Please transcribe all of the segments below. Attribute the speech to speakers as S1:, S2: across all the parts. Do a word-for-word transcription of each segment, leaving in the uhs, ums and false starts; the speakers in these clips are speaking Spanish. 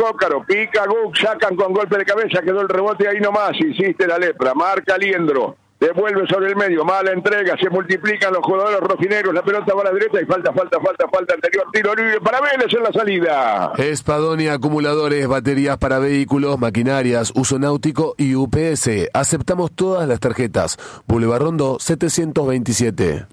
S1: Cócaro, pica Guk, sacan con golpe de cabeza, quedó el rebote ahí nomás, insiste la lepra, marca Liendro, devuelve sobre el medio, mala entrega, se multiplican los jugadores rojinegros, la pelota va a la derecha y falta, falta, falta, falta, anterior tiro libre para Vélez en la salida.
S2: Espadonia Acumuladores, baterías para vehículos, maquinarias, uso náutico y U P S. Aceptamos todas las tarjetas. Boulevard Rondó setecientos veintisiete.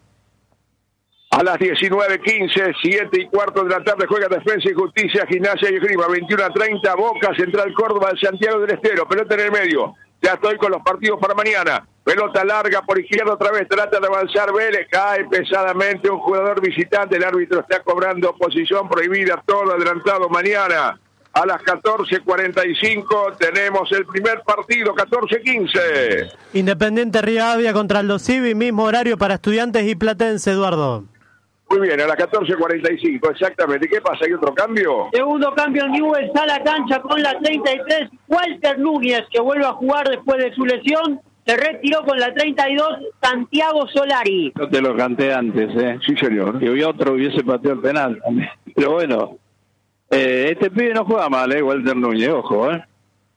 S1: A las diecinueve quince, siete y cuarto de la tarde, juega Defensa y Justicia, Gimnasia y Esgrima, veintiuno a treinta, Boca, Central Córdoba, Santiago del Estero, pelota en el medio. Ya estoy con los partidos para mañana. Pelota larga por izquierda otra vez. Trata de avanzar Vélez. Cae pesadamente un jugador visitante. El árbitro está cobrando posición prohibida. Todo adelantado mañana. A las catorce cuarenta y cinco tenemos el primer partido. catorce quince.
S3: Independiente Rivadavia contra Aldo Civi. Mismo horario para Estudiantes y Platense, Eduardo.
S1: Muy bien, a las catorce cuarenta y cinco, exactamente. ¿Qué pasa? ¿Hay otro cambio?
S4: Segundo cambio en Newell's a la cancha con la treinta y tres. Walter Núñez, que vuelve a jugar después de su lesión. Se retiró con la treinta y dos, Santiago Solari.
S5: Yo te lo canté antes, ¿eh?
S1: Sí, señor.
S5: Que hubiera otro hubiese pateado el penal también. Pero bueno, eh, este pibe no juega mal, ¿eh? Walter Núñez, ojo, ¿eh?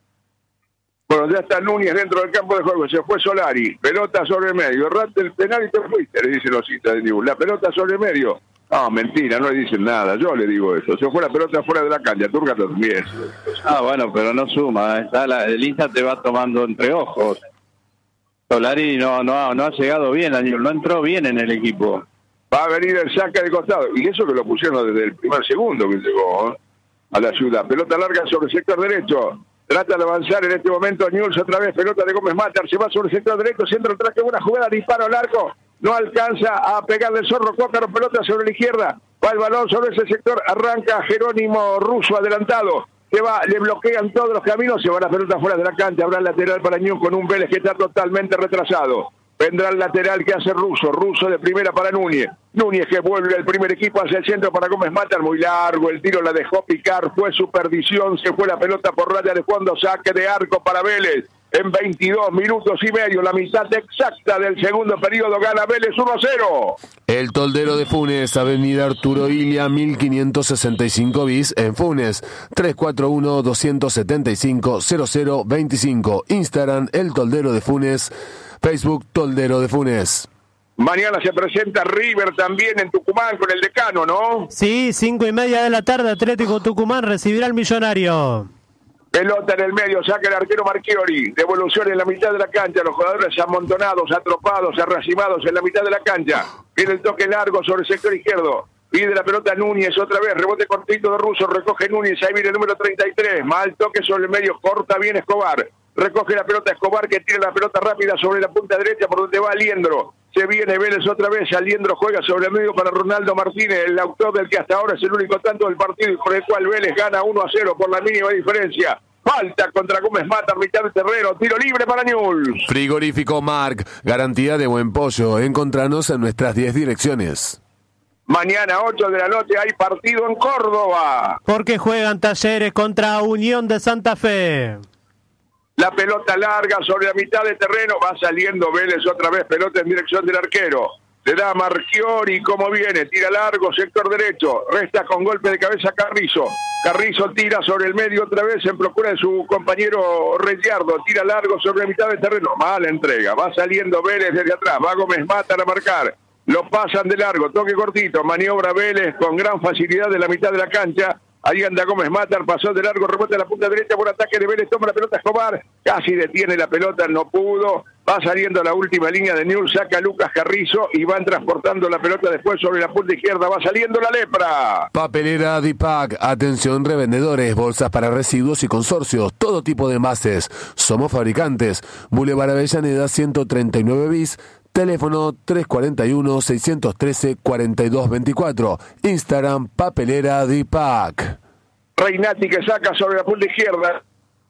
S1: Bueno, ya está Núñez dentro del campo de juego, se fue Solari, pelota sobre el medio, errate el penal y te fuiste, le dicen los hinchas de Newell's. La pelota sobre el medio, no, mentira, no le dicen nada, yo le digo eso, se fue la pelota fuera de la cancha, Turca también.
S5: Ah, bueno, pero no suma, ¿eh? Está la, el hincha te va tomando entre ojos. Solari no, no, no ha llegado bien a Newell's, no entró bien en el equipo.
S1: Va a venir el saque de costado, y eso que lo pusieron desde el primer segundo que llegó, ¿eh? A la ciudad, pelota larga sobre el sector derecho. Trata de avanzar en este momento Newell's otra vez, pelota de Gómez Matar, se va sobre el centro derecho, centro atrás, que buena jugada, disparo al arco, no alcanza a pegarle el Zorro Cócaro, pelota sobre la izquierda, va el balón sobre ese sector, arranca Jerónimo Russo adelantado, se va, le bloquean todos los caminos, se va la pelota fuera de la cancha, habrá el lateral para Newell's con un Vélez que está totalmente retrasado. Vendrá el lateral que hace Russo, Russo de primera para Núñez. Núñez que vuelve el primer equipo hacia el centro para Gómez Matar, muy largo, el tiro la dejó picar, fue su perdición, se fue la pelota por raya de fondo, saque de arco para Vélez. En veintidós minutos y medio, la mitad exacta del segundo periodo, gana Vélez uno a cero.
S2: El Toldero de Funes, avenida Arturo Ilia, mil quinientos sesenta y cinco bis, en Funes, tres cuatro uno, dos siete cinco, cero cero veinticinco. Instagram, El Toldero de Funes. Facebook, Toldero de Funes.
S1: Mañana se presenta River también en Tucumán con el Decano, ¿no?
S3: Sí, cinco y media de la tarde, Atlético Tucumán recibirá al Millonario.
S1: Pelota en el medio, saca el arquero Marchiori, devolución en la mitad de la cancha, los jugadores amontonados, atropados, arracimados en la mitad de la cancha. Viene el toque largo sobre el sector izquierdo. Pide la pelota Núñez otra vez, rebote cortito de Russo, recoge Núñez, ahí viene el número treinta y tres, mal toque sobre el medio, corta bien Escobar. Recoge la pelota Escobar, que tira la pelota rápida sobre la punta derecha por donde va Aliendro. Se viene Vélez otra vez, Aliendro juega sobre el medio para Ronaldo Martínez, el autor del que hasta ahora es el único tanto del partido y por el cual Vélez gana uno a cero por la mínima diferencia. Falta contra Gómez Matar, mitad de terreno, tiro libre para Newell's.
S2: Frigorífico Marc, garantía de buen pollo. Encontranos en nuestras diez direcciones.
S1: Mañana ocho de la noche hay partido en Córdoba.
S3: Porque juegan Talleres contra Unión de Santa Fe.
S1: La pelota larga sobre la mitad de terreno, va saliendo Vélez otra vez, pelota en dirección del arquero. Le da a Marchiori, como viene, tira largo, sector derecho, resta con golpe de cabeza Carrizo. Carrizo tira sobre el medio otra vez en procura de su compañero Reyardo, tira largo sobre la mitad de terreno, mala entrega, va saliendo Vélez desde atrás, va Gómez Matar a marcar. Lo pasan de largo, toque cortito, maniobra Vélez con gran facilidad de la mitad de la cancha. Ahí anda Gómez Matar, pasó de largo, rebote a la punta derecha por ataque de Vélez, toma la pelota Escobar, casi detiene la pelota, no pudo, va saliendo a la última línea de Newell's, saca a Lucas Carrizo y van transportando la pelota después sobre la punta izquierda, va saliendo la lepra.
S2: Papelera Dipac, atención revendedores, bolsas para residuos y consorcios, todo tipo de envases. Somos fabricantes. Boulevard Avellaneda ciento treinta y nueve bis. Teléfono tres cuatro uno, seis uno tres, cuatro dos dos cuatro. Instagram, Papelera Dipac.
S1: Reinati que saca sobre la punta izquierda.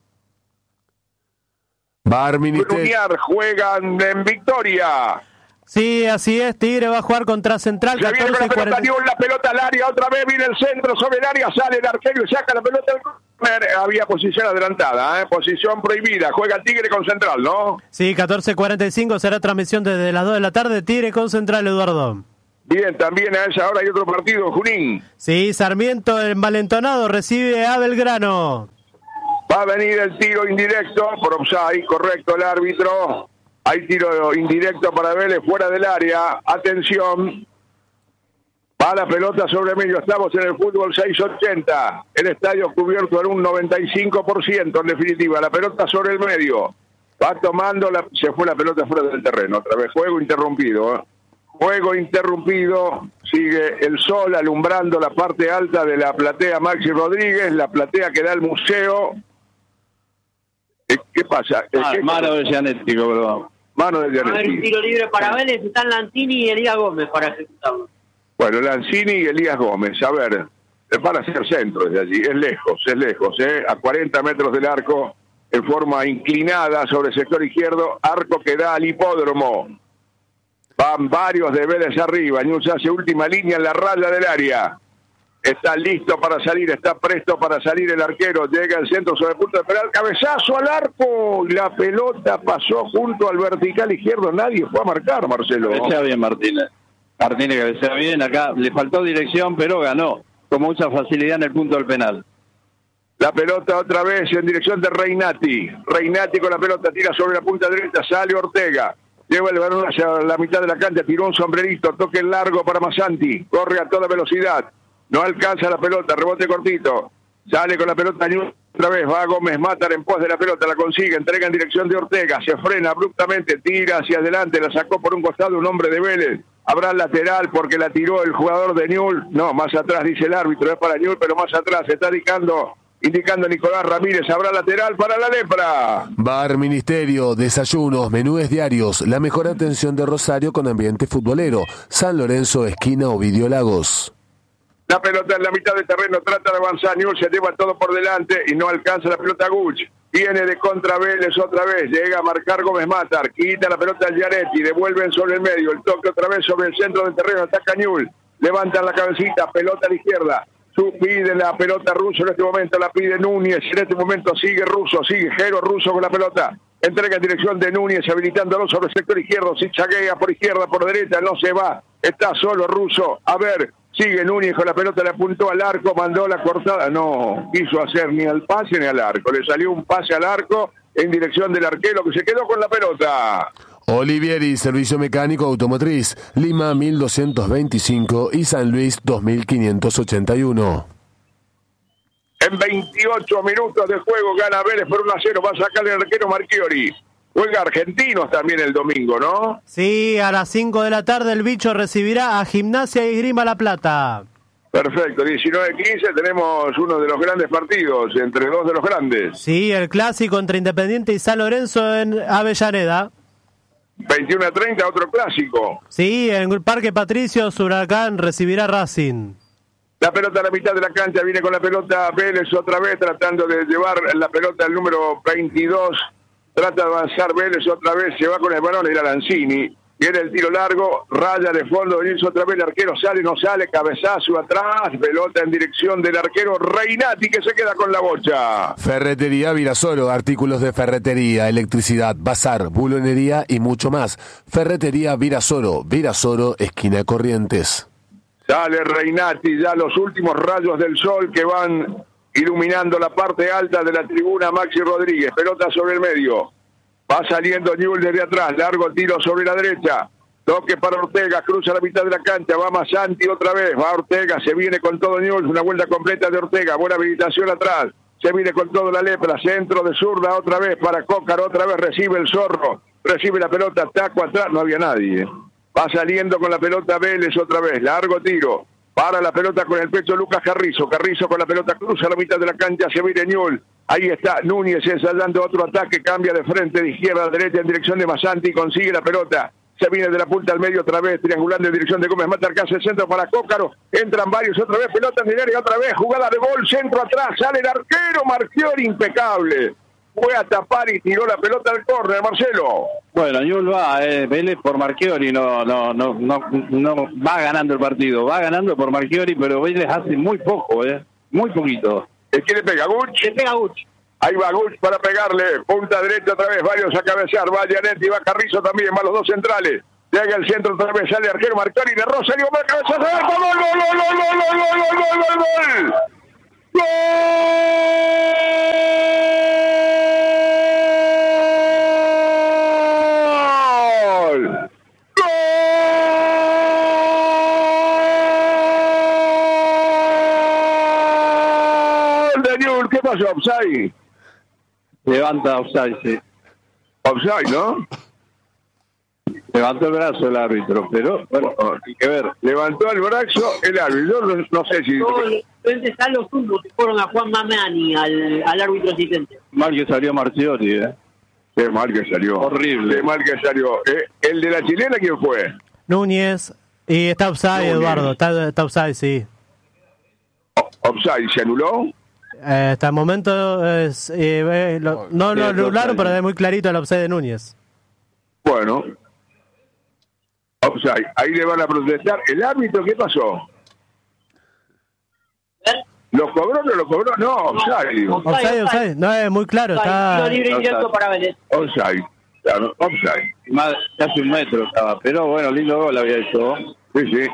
S2: Bar
S1: Gruñar juegan en Victoria.
S3: Sí, así es, Tigre va a jugar contra Central.
S1: Se viene con la pelota, dio la pelota al área, otra vez viene el centro sobre el área, sale el arquero y saca la pelota al corner. Había posición adelantada, ¿eh? Posición prohibida, juega Tigre con Central, ¿no?
S3: Sí, catorce cuarenta y cinco será transmisión desde las dos de la tarde, Tigre con Central, Eduardo.
S1: Bien, también a esa hora hay otro partido, Junín.
S3: Sí, Sarmiento envalentonado recibe a Belgrano.
S1: Va a venir el tiro indirecto por offside, correcto el árbitro. Hay tiro indirecto para Vélez fuera del área. Atención. Va la pelota sobre medio. Estamos en el fútbol seiscientos ochenta. El estadio cubierto en un noventa y cinco por ciento en definitiva. La pelota sobre el medio. Va tomando, la, se fue la pelota fuera del terreno. Otra vez juego interrumpido. ¿eh? Juego interrumpido. Sigue el sol alumbrando la parte alta de la platea Maxi Rodríguez. La platea que da al museo. ¿Qué pasa?
S5: Ah,
S1: ¿Qué
S5: mano de Gianetti, perdón.
S1: Mano de
S4: Va a haber un
S1: Gianetti.
S4: tiro libre para Vélez, están Lantini y Elías Gómez para ejecutarlo.
S1: Bueno, Lanzini y Elías Gómez, a ver, para hacer centro desde allí, es lejos, es lejos, ¿eh? A cuarenta metros del arco, en forma inclinada sobre el sector izquierdo, arco que da al hipódromo. Van varios de Vélez arriba, Ñuls hace última línea en la raya del área. Está listo para salir, está presto para salir el arquero, llega al centro sobre el punto de penal, cabezazo al arco, y la pelota pasó junto al vertical izquierdo, nadie fue a marcar, Marcelo.
S5: Cabecea bien Martínez. Martínez cabecea bien, acá le faltó dirección, pero ganó con mucha facilidad en el punto del penal.
S1: La pelota otra vez en dirección de Reinati. Reinati con la pelota tira sobre la punta derecha, sale Ortega. Lleva el balón hacia la mitad de la cancha, tiró un sombrerito, toque largo para Masanti, corre a toda velocidad. No alcanza la pelota, rebote cortito. Sale con la pelota otra vez, va Gómez Matar en pos de la pelota, la consigue, entrega en dirección de Ortega, se frena abruptamente, tira hacia adelante, la sacó por un costado un hombre de Vélez. Habrá lateral porque la tiró el jugador de Newell's. No, más atrás dice el árbitro, es para Newell's, pero más atrás está indicando, indicando Nicolás Ramírez. Habrá lateral para la Lepra.
S2: Bar Ministerio, desayunos, menúes diarios, la mejor atención de Rosario con ambiente futbolero. San Lorenzo, esquina Ovidio Lagos.
S1: La pelota en la mitad del terreno, trata de avanzar, Newell's se lleva todo por delante y no alcanza la pelota Guch. Viene de contra Vélez otra vez, llega a marcar Gómez Matar, quita la pelota al Gianetti, devuelven sobre el medio, el toque otra vez sobre el centro del terreno, ataca Newell's, levantan la cabecita, pelota a la izquierda, Su pide la pelota Russo en este momento, la pide Núñez, en este momento sigue Russo, sigue Jero Russo con la pelota, entrega en dirección de Núñez, habilitándolo sobre el sector izquierdo, si chaguea por izquierda, por derecha, no se va, está solo Russo, a ver, sigue Núñez con la pelota, le apuntó al arco, mandó la cortada, no quiso hacer ni al pase ni al arco, le salió un pase al arco en dirección del arquero que se quedó con la pelota.
S2: Olivieri, Servicio Mecánico Automotriz, Lima mil doscientos veinticinco y San Luis dos mil quinientos ochenta y uno.
S1: En veintiocho minutos de juego gana Vélez por uno a cero, va a sacar el arquero Marchiori. Juega Argentinos también el domingo, ¿no?
S3: Sí, a las cinco de la tarde el Bicho recibirá a Gimnasia y Esgrima La Plata.
S1: Perfecto, diecinueve quince tenemos uno de los grandes partidos, entre dos de los grandes.
S3: Sí, el clásico entre Independiente y San Lorenzo en Avellaneda.
S1: veintiuno a treinta, otro clásico.
S3: Sí, en el Parque Patricios, Huracán recibirá Racing.
S1: La pelota a la mitad de la cancha, viene con la pelota Vélez otra vez, tratando de llevar la pelota al número veintidós. Trata de avanzar Vélez otra vez, se va con el balón, era Lanzini. Viene el tiro largo, raya de fondo, venirse otra vez, el arquero sale, no sale, cabezazo atrás, pelota en dirección del arquero Reinati que se queda con la bocha.
S2: Ferretería Virasoro, artículos de ferretería, electricidad, bazar, bulonería y mucho más. Ferretería Virasoro, Virasoro, esquina Corrientes.
S1: Sale Reinati, ya los últimos rayos del sol que van iluminando la parte alta de la tribuna Maxi Rodríguez, pelota sobre el medio. Va saliendo Newell's desde atrás, largo tiro sobre la derecha, toque para Ortega, cruza la mitad de la cancha, va Masanti otra vez, va Ortega, se viene con todo Newell's, una vuelta completa de Ortega, buena habilitación atrás, se viene con todo la Lepra, centro de zurda otra vez para Cócaro, otra vez recibe el Zorro, recibe la pelota, taco atrás, no había nadie, va saliendo con la pelota Vélez otra vez, largo tiro, para la pelota con el pecho Lucas Carrizo, Carrizo con la pelota, cruza la mitad de la cancha, se viene Newell's. Ahí está Núñez ensayando otro ataque, cambia de frente, de izquierda a derecha en dirección de Masanti, consigue la pelota, se viene de la punta al medio otra vez, triangulando en dirección de Gómez Matar, que hace el centro para Cócaro, entran varios otra vez, pelota en el área otra vez, jugada de gol, centro atrás, sale el arquero, Marchiori, impecable, fue a tapar y tiró la pelota al córner, Marcelo.
S5: Bueno, Newell's va, eh, Vélez por Marchiori no, no, no, no, no va ganando el partido, va ganando por Marchiori, pero Vélez hace muy poco, eh, muy poquito.
S1: ¿El que le pega? ¿Guch?
S4: Le pega Guch.
S1: Ahí va Guch para pegarle, punta derecha otra vez, varios a cabecear, va Gianetti, va Carrizo también, van los dos centrales, Llega el centro otra vez, sale arquero Marconi, de Rosario, marca cabeza, gol, gol, gol, gol, gol, gol, gol, gol, gol, gol, gol, gol. ¡Gol! ¡Gol! De Newell's, ¿qué pasó? ¿Offside?
S5: Levanta offside, sí.
S1: Offside, ¿no?
S5: Levantó el brazo el árbitro, pero bueno, hay que ver.
S1: Levantó el brazo el árbitro, no, no sé si...
S4: Todos los asistentes a los tumbos se fueron a Juan Mamani, al, al árbitro asistente.
S5: Mal que salió Marchiori, ¿eh?
S1: Qué mal que salió.
S5: Horrible.
S1: Qué mal que salió. Eh, ¿El de la chilena quién fue?
S3: Núñez. Y está offside,
S1: Núñez.
S3: Eduardo. Está, está offside, sí.
S1: Offside, ¿se anuló?
S3: Eh, hasta el momento es, eh, eh, lo- no lo
S5: Sí,
S3: anularon,
S5: offside.
S3: pero es muy clarito el offside de Núñez.
S1: Bueno. Offside. Ahí le van a protestar. ¿El árbitro qué pasó? ¿Lo cobró o no lo cobró? No, offside. digo.
S4: Offside,
S3: Offside, offside. No, es muy claro.
S4: Tiro
S3: Está...
S4: libre indirecto para Vélez.
S1: Offside. Claro, offside.
S5: Más, casi un metro estaba, pero bueno, lindo gol había hecho.
S1: Sí, sí.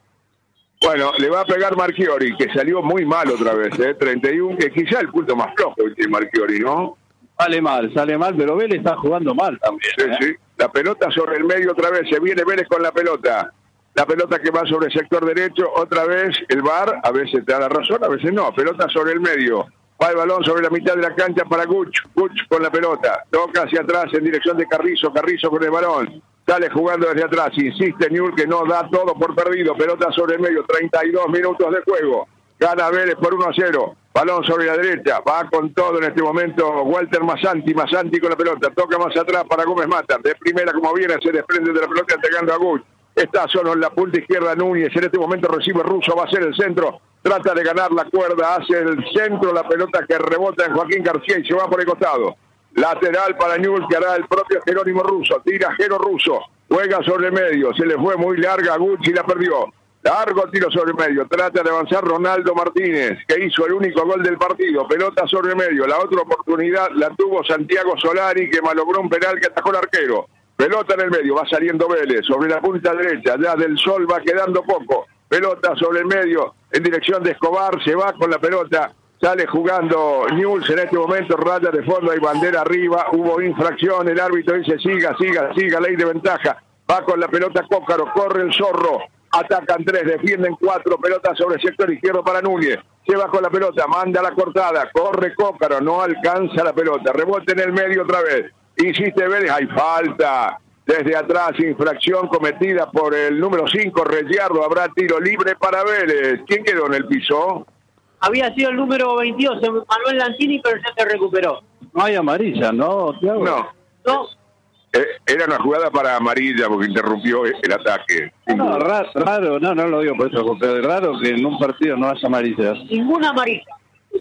S1: Bueno, le va a pegar Marchiori, que salió muy mal otra vez, ¿eh? treinta y uno, que quizá el punto más flojo de Marchiori, ¿no?
S5: Sale mal, sale mal, pero Vélez está jugando mal también.
S1: Sí,
S5: ¿eh?
S1: sí. La pelota sobre el medio otra vez, se viene Vélez con la pelota. La pelota que va sobre el sector derecho, otra vez el V A R, a veces te da la razón, a veces no. Pelota sobre el medio. Va el balón sobre la mitad de la cancha para Guch. Guch con la pelota. Toca hacia atrás en dirección de Carrizo. Carrizo con el balón. Sale jugando desde atrás. Insiste Newell's que no da todo por perdido. Pelota sobre el medio. treinta y dos minutos de juego. Gana Vélez por uno a cero. Balón sobre la derecha. Va con todo en este momento Walter Massanti. Massanti con la pelota. Toca más atrás para Gómez Mata. De primera como viene se desprende de la pelota entregando a Guch. Está solo en la punta izquierda Núñez. En este momento recibe Russo. Va a ser el centro. Trata de ganar la cuerda. Hace el centro. La pelota que rebota en Joaquín García y se va por el costado. Lateral para Newell's que hará el propio Jerónimo Russo. Tira Jero Russo. Juega sobre el medio. Se le fue muy larga a Gucci y la perdió. Largo tiro sobre el medio. Trata de avanzar Ronaldo Martínez, que hizo el único gol del partido. Pelota sobre el medio. La otra oportunidad la tuvo Santiago Solari, que malogró un penal que atajó el arquero. Pelota en el medio. Va saliendo Vélez. Sobre la punta derecha. Ya del Sol va quedando poco. Pelota sobre el medio. En dirección de Escobar. Se va con la pelota. Sale jugando Newell's en este momento, raya de fondo, hay bandera arriba, hubo infracción, el árbitro dice siga, siga, siga, ley de ventaja, va con la pelota Cócaro, corre el Zorro, atacan tres, defienden cuatro, pelota sobre el sector izquierdo para Núñez, se va con la pelota, manda la cortada, corre Cócaro, no alcanza la pelota, rebote en el medio otra vez, insiste Vélez, hay falta, desde atrás, infracción cometida por el número cinco, Regiardo, habrá tiro libre para Vélez, ¿quién quedó en el piso?
S4: Había sido el número veintidós, Manuel Lantini, pero ya se recuperó.
S5: No hay amarilla, ¿no, Thiago?
S1: No,
S4: No,
S1: eh, era una jugada para amarilla porque interrumpió el ataque.
S5: No, raro, raro, no, no lo digo por eso, pero es raro que en un partido no haya amarillas.
S4: ninguna amarilla.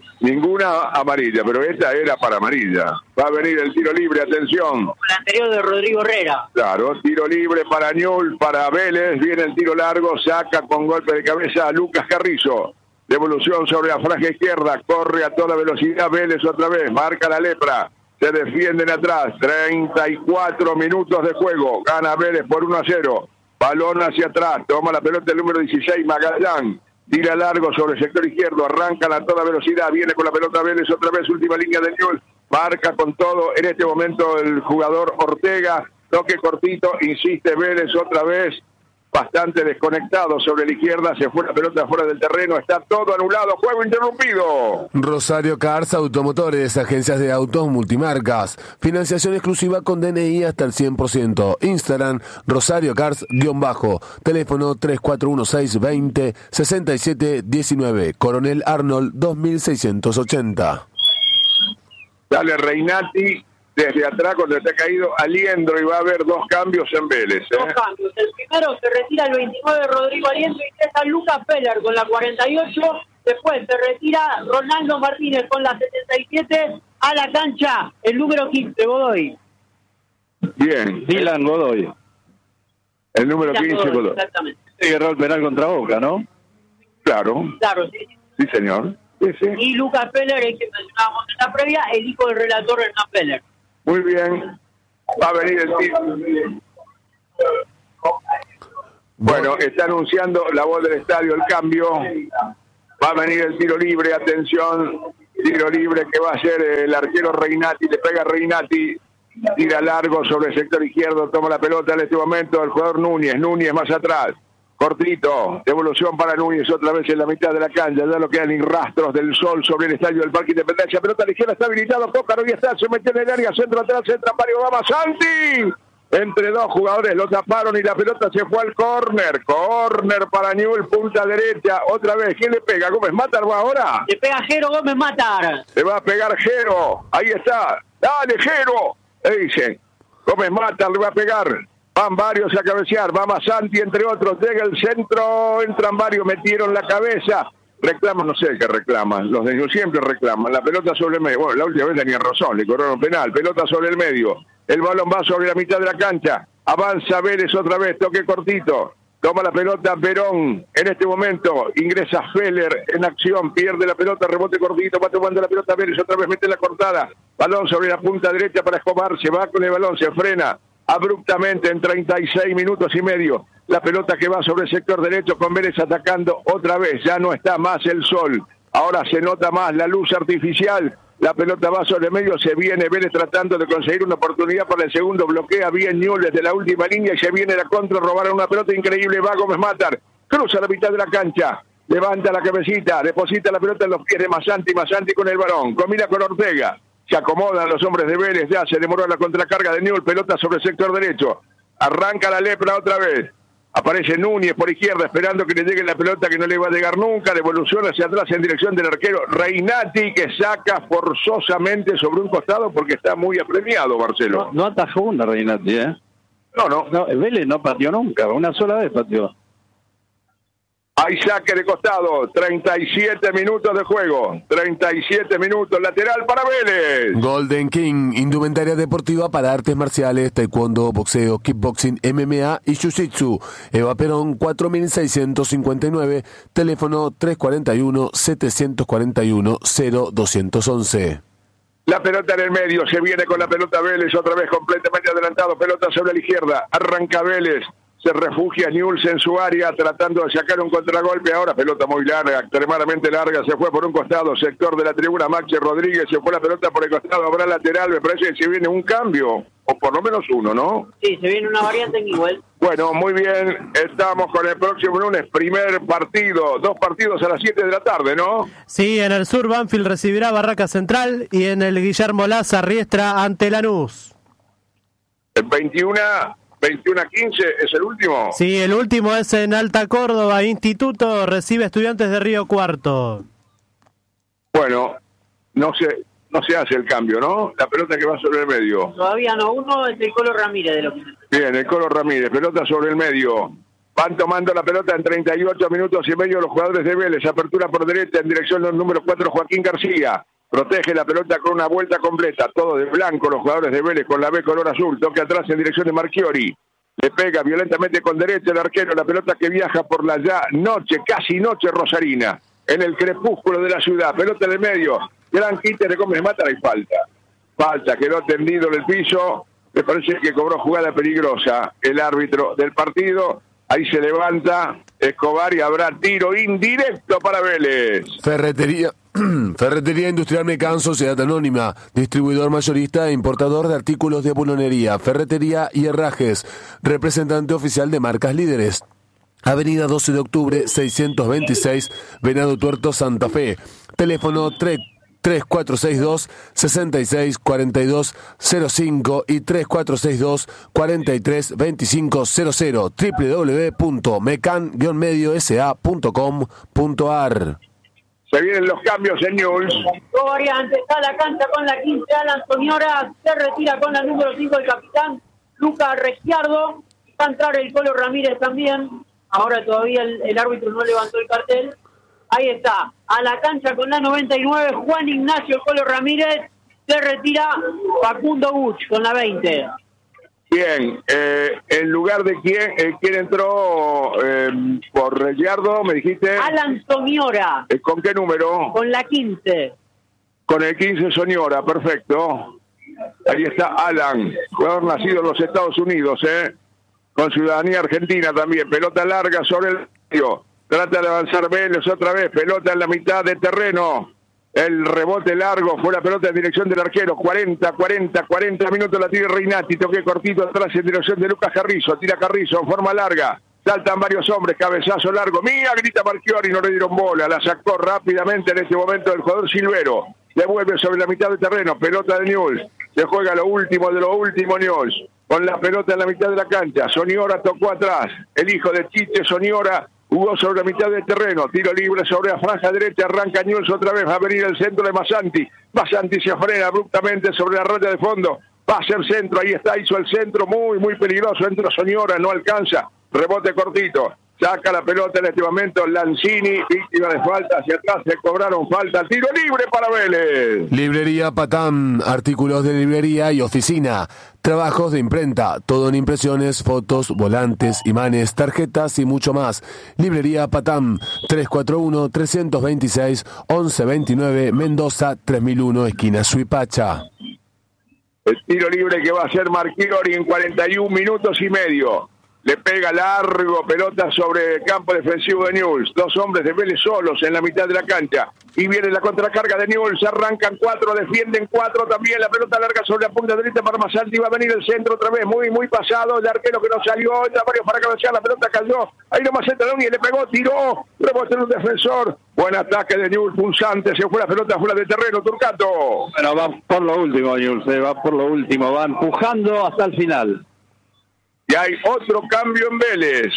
S1: Ninguna amarilla, pero esta era para amarilla. Va a venir el tiro libre, atención.
S4: El anterior de Rodrigo Herrera.
S1: Claro, tiro libre para Newell's, para Vélez, viene el tiro largo, saca con golpe de cabeza a Lucas Carrizo. Devolución sobre la franja izquierda, corre a toda velocidad Vélez otra vez, marca la lepra, se defienden atrás, treinta y cuatro minutos de juego, gana Vélez por uno a cero, balón hacia atrás, toma la pelota el número dieciséis, Magallán, tira largo sobre el sector izquierdo, arrancan a toda velocidad, viene con la pelota Vélez otra vez, última línea de Newell's, marca con todo, en este momento el jugador Ortega, toque cortito, insiste Vélez otra vez, bastante desconectado sobre la izquierda, se fue la pelota fuera del terreno, está todo anulado, juego interrumpido.
S2: Rosario Cars Automotores, agencias de autos multimarcas, financiación exclusiva con D N I hasta el cien por ciento, Instagram Rosario Cars-bajo, teléfono tres cuatro uno seis veinte sesenta y siete diecinueve, Coronel Arnold dos mil seiscientos ochenta.
S1: Dale Reinati desde atrás cuando está caído Aliendro y va a haber dos cambios en Vélez. ¿eh?
S4: Dos cambios. El primero se retira el veintinueve Rodrigo Aliendro y ingresa Lucas Peller con la cuarenta y ocho. Después se retira Ronaldo Martínez con la setenta y siete. A la cancha el número quince, Godoy.
S1: Bien,
S5: Dylan Godoy.
S1: el número quince. Godoy.
S4: Exactamente.
S5: Sí, erró el penal contra Boca, ¿no?
S1: Claro,
S4: Claro, sí.
S1: sí señor. Sí, sí.
S4: Y Lucas Peller, el que mencionábamos en la previa, el hijo del relator Hernán Peller.
S1: Muy bien. Va a venir el tiro. Bueno, está anunciando la voz del estadio el cambio. Va a venir el tiro libre, atención. Tiro libre que va a ser el arquero Reinati, le pega Reinati. Tira largo sobre el sector izquierdo, toma la pelota en este momento el jugador Núñez. Núñez más atrás. Cortito, devolución para Núñez otra vez en la mitad de la cancha, ya no quedan ni rastros del sol sobre el estadio del Parque Independencia, pelota a la izquierda, está habilitado, Cócaro y está, se mete en el área, centro atrás, centro Mario Gama, Santi, entre dos jugadores, lo taparon y la pelota se fue al córner, córner para Newell, punta derecha, otra vez, ¿quién le pega? ¿Gómez Matar va ahora?
S4: Le pega Jero Gómez Matar.
S1: Le va a pegar Jero, ahí está, dale Jero, le dicen, Gómez Matar le va a pegar. Van varios a cabecear, va Santi entre otros, llega el centro, entran varios, metieron la cabeza, reclaman, no sé qué reclaman, los de Newell siempre reclaman, la pelota sobre el medio, bueno, la última vez tenía razón, le corrieron penal, pelota sobre el medio, el balón va sobre la mitad de la cancha, avanza Vélez otra vez, toque cortito, toma la pelota Verón, en este momento ingresa Feller en acción, pierde la pelota, rebote cortito, va tomando la pelota Vélez, otra vez mete la cortada, balón sobre la punta derecha para Escobar, se va con el balón, se frena, abruptamente en treinta y seis minutos y medio, la pelota que va sobre el sector derecho con Vélez atacando otra vez, ya no está más el sol, ahora se nota más la luz artificial, la pelota va sobre el medio, se viene Vélez tratando de conseguir una oportunidad para el segundo, bloquea bien Newell desde la última línea y se viene la contra, robaron una pelota increíble, va Gómez Matar, cruza la mitad de la cancha, levanta la cabecita, deposita la pelota en los pies de Masanti, Masanti con el balón, combina con Ortega, se acomodan los hombres de Vélez, ya se demoró la contracarga de Newell, pelota sobre el sector derecho, arranca la lepra otra vez, aparece Núñez por izquierda esperando que le llegue la pelota que no le va a llegar nunca, devolución hacia atrás en dirección del arquero Reinati que saca forzosamente sobre un costado porque está muy apremiado Marcelo.
S5: No, no atajó una Reinati, ¿eh?
S1: No, no.
S5: No, Vélez no pateó nunca, una sola vez pateó.
S1: Hay saque de costado, treinta y siete minutos de juego, treinta y siete minutos, lateral para Vélez.
S2: Golden King, indumentaria deportiva para artes marciales, taekwondo, boxeo, kickboxing, M M A y jiu-jitsu. Eva Perón, cuatro mil seiscientos cincuenta y nueve, teléfono tres cuatro uno, siete cuatro uno, cero dos once.
S1: La pelota en el medio, se viene con la pelota Vélez, otra vez completamente adelantado, pelota sobre la izquierda, arranca Vélez. Se refugia Newell en su área tratando de sacar un contragolpe. Ahora pelota muy larga, extremadamente larga. Se fue por un costado, sector de la tribuna. Maxi Rodríguez se fue la pelota por el costado. Habrá lateral. Me parece que se viene un cambio, o por lo menos uno, ¿no?
S4: Sí, se viene una variante en Newell.
S1: Bueno, muy bien. Estamos con el próximo lunes. Primer partido. Dos partidos a las siete de la tarde, ¿no?
S3: Sí, en el sur Banfield recibirá Barraca Central y en el Guillermo Laza Riestra ante Lanús.
S1: El veintiuno... veintiuno a quince es el último.
S3: Sí, el último es en Alta Córdoba. Instituto recibe Estudiantes de Río Cuarto.
S1: Bueno, no se, no se hace el cambio, ¿no? La pelota que va sobre el medio.
S4: Todavía no, uno es el Colo Ramírez de lo que...
S1: Bien, el Colo Ramírez, pelota sobre el medio. Van tomando la pelota en treinta y ocho minutos y medio los jugadores de Vélez. Apertura por derecha en dirección del número cuatro, Joaquín García. Protege la pelota con una vuelta completa, todo de blanco los jugadores de Vélez con la B color azul, toque atrás en dirección de Marchiori, le pega violentamente con derecha el arquero, la pelota que viaja por la ya noche, casi noche rosarina, en el crepúsculo de la ciudad, pelota en el medio, gran quite de Gómez Matar y falta, falta, quedó tendido en el piso, me parece que cobró jugada peligrosa el árbitro del partido. Ahí se levanta Escobar y habrá tiro indirecto para Vélez.
S2: Ferretería, Ferretería Industrial Mecan, Sociedad Anónima, distribuidor mayorista e importador de artículos de bulonería, ferretería y herrajes, representante oficial de marcas líderes. Avenida doce de octubre, seiscientos veintiséis, Venado Tuerto, Santa Fe. Teléfono tres cuatro seis dos, seis seis cuatro dos cero cinco y tres cuatro seis dos, cuatro tres dos cinco cero cero, doble u doble u doble u punto mecan guion medio s a punto com punto a r.
S1: Se vienen los cambios en Newell.
S4: Dos variantes, está la cancha con la quince, Alan Soñora, se retira con la número cinco el capitán Lucas Regiardo, va a entrar el Colo Ramírez también, ahora todavía el, el árbitro no levantó el cartel. Ahí está, a la cancha con la noventa y nueve, Juan Ignacio Colo Ramírez, se retira Facundo Buch con la veinte.
S1: Bien, eh, en lugar de quién, eh, quién entró eh, por Regiardo, me dijiste.
S4: Alan Soñora.
S1: Eh, ¿Con qué número?
S4: Con la quince.
S1: Con el quince Soñora, perfecto. Ahí está Alan, jugador nacido en los Estados Unidos, ¿eh? con ciudadanía argentina también. Pelota larga sobre el medio. Trata de avanzar Vélez otra vez. Pelota en la mitad de terreno. El rebote largo fue la pelota en dirección del arquero. cuarenta, cuarenta, cuarenta minutos la tira Reinati. Toque cortito atrás en dirección de Lucas Carrizo. Tira Carrizo en forma larga. Saltan varios hombres. Cabezazo largo. Mía, grita Marchiori. No le dieron bola. La sacó rápidamente en este momento el jugador Silvero. Devuelve sobre la mitad de terreno. Pelota de Newell's. Se juega lo último de lo último Newell's. Con la pelota en la mitad de la cancha. Soñora tocó atrás. El hijo de Chiche Soñora jugó sobre la mitad del terreno, tiro libre sobre la franja derecha, arranca Newell's otra vez, va a venir el centro de Masanti, Masanti se frena abruptamente sobre la raya de fondo, va a ser centro, ahí está, hizo el centro, muy muy peligroso, entra Soñora, no alcanza, rebote cortito, saca la pelota en este momento Lanzini, víctima de falta, hacia atrás se cobraron falta, tiro libre para Vélez.
S2: Librería Patán, artículos de librería y oficina, trabajos de imprenta, todo en impresiones, fotos, volantes, imanes, tarjetas y mucho más. Librería Patán, tres cuatro uno, tres dos seis, once veintinueve, Mendoza, tres mil uno, esquina Suipacha.
S1: El tiro libre que va a hacer Marchiori en cuarenta y un minutos y medio. Le pega largo, pelota sobre el campo defensivo de Newell's. Dos hombres de Vélez solos en la mitad de la cancha. Y viene la contracarga de Newell's. Arrancan cuatro, defienden cuatro también. La pelota larga sobre la punta derecha para Masanti. Va a venir el centro otra vez. Muy, muy pasado. El arquero que no salió. Entra varios para cabecear. La pelota cayó. Ahí nomás entra Núñez. Le pegó, tiró. Rebote en un defensor. Buen ataque de Newell's, pulsante. Se fue la pelota fuera de terreno. Turcato.
S5: Bueno, va por lo último, Newell's. Eh, va por lo último. Va empujando hasta el final.
S1: Y hay otro cambio en Vélez.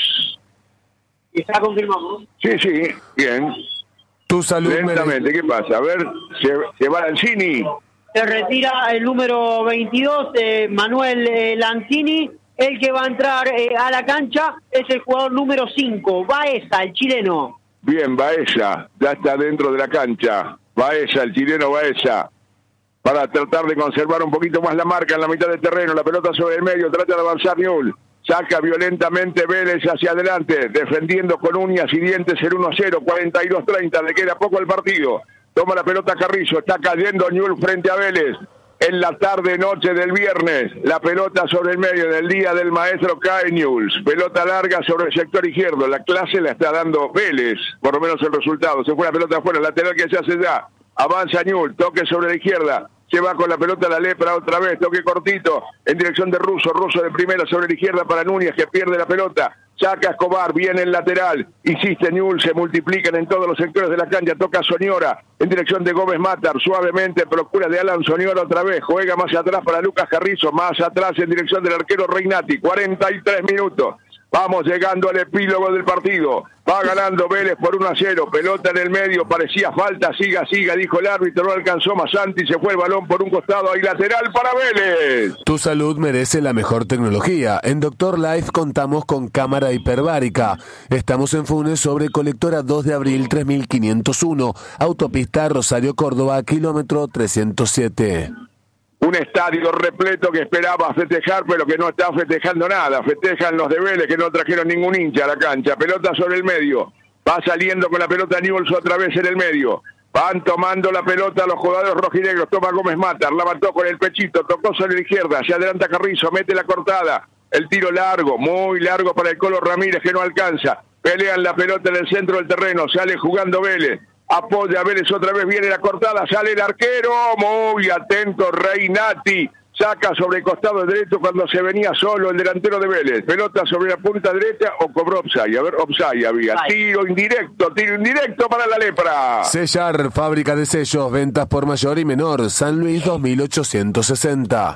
S4: ¿Está confirmado?
S1: Sí, sí, bien.
S2: Tu salud.
S1: Lentamente, ¿qué pasa? A ver, se, se va Lanzini.
S4: Se retira el número veintidós, eh, Manuel eh, Lanzini. El que va a entrar eh, a la cancha es el jugador número cinco, Baeza, el chileno.
S1: Bien, Baeza, ya está dentro de la cancha. Baeza, el chileno Baeza. Para tratar de conservar un poquito más la marca en la mitad del terreno, la pelota sobre el medio, trata de avanzar Newell's, saca violentamente Vélez hacia adelante, defendiendo con uñas y dientes el uno a cero, cuarenta y dos treinta, le queda poco el partido, toma la pelota Carrizo, está cayendo Newell's frente a Vélez, en la tarde noche del viernes, la pelota sobre el medio, del día del maestro cae Newell's, pelota larga sobre el sector izquierdo, la clase la está dando Vélez, por lo menos el resultado, se fue la pelota afuera, lateral que se hace ya. Avanza Newell's, toque sobre la izquierda, se va con la pelota a la lepra otra vez, toque cortito, en dirección de Russo, Russo de primera sobre la izquierda para Núñez que pierde la pelota, saca Escobar, viene el lateral, insiste Newell's, se multiplican en todos los sectores de la cancha, toca Soñora, en dirección de Gómez Matar, suavemente, procura de Alan Soñora otra vez, juega más atrás para Lucas Carrizo, más atrás en dirección del arquero Reinati, cuarenta y tres minutos. Vamos llegando al epílogo del partido. Va ganando Vélez por uno a cero. Pelota en el medio. Parecía falta. Siga, siga, dijo el árbitro. No alcanzó Masanti. Se fue el balón por un costado. Hay lateral para Vélez.
S2: Tu salud merece la mejor tecnología. En Doctor Life contamos con cámara hiperbárica. Estamos en Funes sobre Colectora dos de abril tres mil quinientos uno. Autopista Rosario Córdoba, kilómetro trescientos siete.
S1: Un estadio repleto que esperaba festejar, pero que no está festejando nada. Festejan los de Vélez, que no trajeron ningún hincha a la cancha. Pelota sobre el medio. Va saliendo con la pelota Newell's otra vez en el medio. Van tomando la pelota los jugadores rojinegros. Toma Gómez Matar, la mató con el pechito. Tocó sobre la izquierda. Se adelanta Carrizo, mete la cortada. El tiro largo, muy largo para el Colo Ramírez, que no alcanza. Pelean la pelota en el centro del terreno. Sale jugando Vélez. Apoya Vélez, otra vez viene la cortada, sale el arquero, muy atento Reinati, saca sobre el costado derecho cuando se venía solo el delantero de Vélez, pelota sobre la punta derecha o cobró offside, a ver, offside había, tiro indirecto, tiro indirecto para la lepra.
S2: Sellar, fábrica de sellos, ventas por mayor y menor, San Luis dos mil ochocientos sesenta.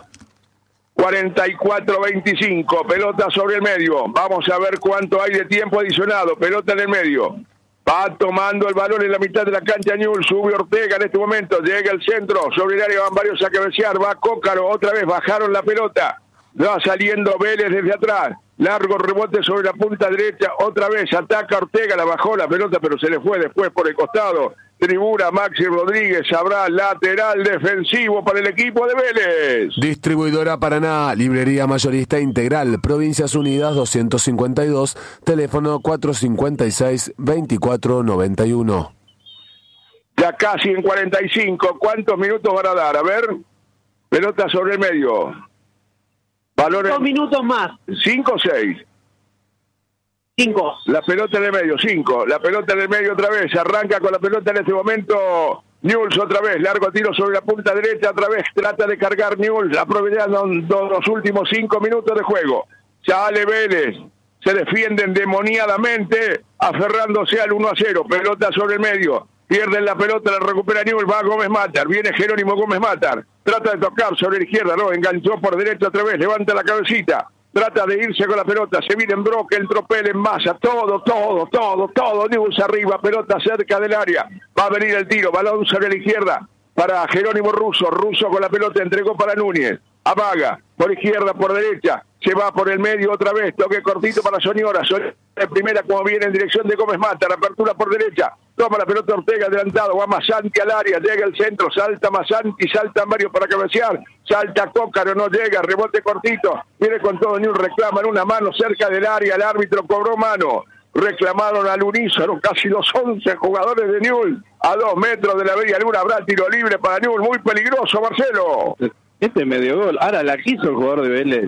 S1: cuarenta y cuatro veinticinco, pelota sobre el medio, vamos a ver cuánto hay de tiempo adicionado, pelota en el medio. Va tomando el balón en la mitad de la cancha Newell's, sube Ortega en este momento, llega el centro, sobre el área van varios a cabecear, va Cócaro, otra vez bajaron la pelota, va saliendo Vélez desde atrás, largo rebote sobre la punta derecha, otra vez ataca Ortega, la bajó la pelota pero se le fue después por el costado, tribuna Maxi Rodríguez, habrá lateral defensivo para el equipo de Vélez.
S2: Distribuidora Paraná, librería mayorista integral, Provincias Unidas doscientos cincuenta y dos, teléfono cuatrocientos cincuenta y seis, veinticuatro noventa y uno.
S1: Ya casi en cuarenta y cinco, ¿cuántos minutos van a dar? A ver, pelota sobre el medio. Valores.
S4: Dos minutos más.
S1: Cinco o seis.
S4: Cinco.
S1: La pelota en el medio, cinco. La pelota en el medio otra vez. Arranca con la pelota en este momento Newell's otra vez. Largo tiro sobre la punta derecha otra vez. Trata de cargar Newell's. Aprovechando los últimos cinco minutos de juego. Sale Vélez. Se defienden demoniadamente aferrándose al uno a cero. Pelota sobre el medio. Pierden la pelota, la recupera Newell's. Va Gómez Matar. Viene Jerónimo Gómez Matar. Trata de tocar sobre la izquierda. No, enganchó por derecha otra vez. Levanta la cabecita. Trata de irse con la pelota, se viene en Broque, el tropel en masa, todo, todo, todo, todo, Newell's arriba, pelota cerca del área, va a venir el tiro, balón sobre la izquierda, para Jerónimo Russo, Russo con la pelota, entregó para Núñez, Amaga, por izquierda, por derecha, se va por el medio otra vez, toque cortito para Soñora, Soñora de primera como viene en dirección de Gómez Mata, la apertura por derecha, toma la pelota Ortega adelantado, va Masanti al área, llega el centro, salta Masanti, salta Mario para cabecear, salta Cócaro, no llega, rebote cortito, viene con todo Newell's, reclaman una mano cerca del área, el árbitro cobró mano, reclamaron al unísono casi los once jugadores de Newell's, a dos metros de la media luna, habrá tiro libre para Newell's, muy peligroso, Marcelo.
S5: Este medio gol, ahora la quiso el jugador de Vélez.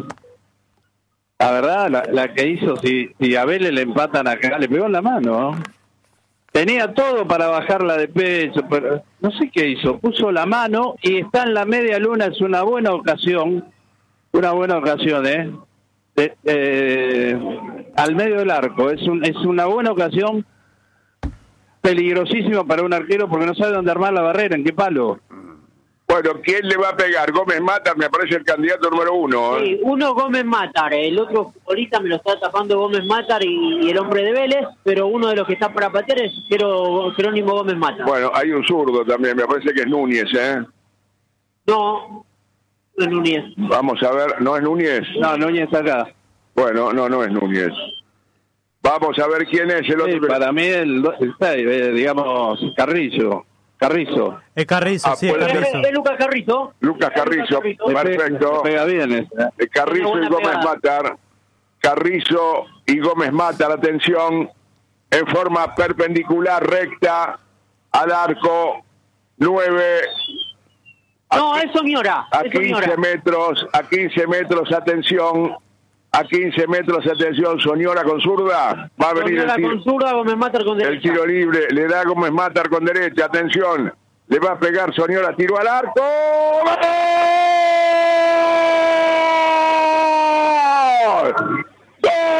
S5: La verdad, la, la que hizo, si, si a Vélez le empatan acá, le pegó en la mano, ¿no? Tenía todo para bajarla de pecho, pero no sé qué hizo. Puso la mano y está en la media luna. Es una buena ocasión, una buena ocasión, ¿eh? De, eh al medio del arco. Es, un, es una buena ocasión, peligrosísima para un arquero porque no sabe dónde armar la barrera, en qué palo.
S1: Bueno, ¿quién le va a pegar? Gómez Matar me parece el candidato número uno. ¿eh?
S4: Sí, uno Gómez Matar, el otro futbolista me lo está tapando Gómez Matar y, y el hombre de Vélez, pero uno de los que está para patear es Jero, Jerónimo Gómez Matar.
S1: Bueno, hay un zurdo también, me parece que es Núñez, ¿eh?
S4: No, no es Núñez.
S1: Vamos a ver, ¿no es Núñez?
S5: No, Núñez está acá.
S1: Bueno, no, no es Núñez. Vamos a ver quién es el
S5: Sí,
S1: otro.
S5: para mí, el, el, digamos, Carrillo. Carrizo.
S3: Es Carrizo,
S1: Ah,
S3: sí, es
S1: puede ser.
S3: Carrizo.
S4: Es, es Lucas Carrizo.
S1: Lucas Carrizo,
S4: Lucas Carrizo.
S1: perfecto.
S5: Pega bien esa.
S1: Eh, Carrizo
S4: Una
S1: y
S4: buena
S1: Gómez
S4: pegada.
S1: Matar. Carrizo y Gómez Matar, atención, en forma perpendicular, recta, al arco, nueve.
S4: No, es Soñora.
S1: A
S4: Es Soñora.
S1: quince metros, a quince metros, atención. A quince metros, atención, Soñora con zurda. Va a venir el
S4: Soñora
S1: tiro.
S4: con zurda, Gómez Matar con derecha.
S1: El tiro libre, le da Gómez Matar con derecha, atención, le va a pegar Soñora, tiro al arco. ¡Gol!